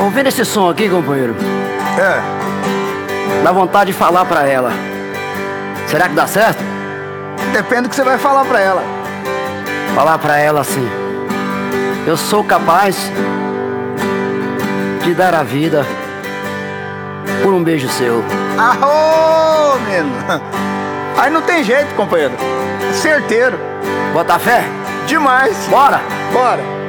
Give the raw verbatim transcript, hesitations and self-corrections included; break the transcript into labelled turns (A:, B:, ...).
A: Ouvindo esse som aqui, companheiro,
B: É,
A: dá vontade de falar pra ela. Será que dá certo?
B: depende do que você vai falar pra ela.
A: Falar pra ela assim: eu sou capaz de dar a vida por um beijo seu.
B: Arô, menino. Aí não tem jeito, companheiro. Certeiro.
A: Bota fé?
B: Demais.
A: Bora!
B: Bora.